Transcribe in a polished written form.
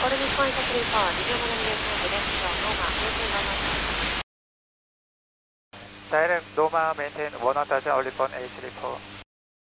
According to contact report, did you manage to get Noma, maintain Noma? Direct Noma, maintain 1,000 Olipon 834.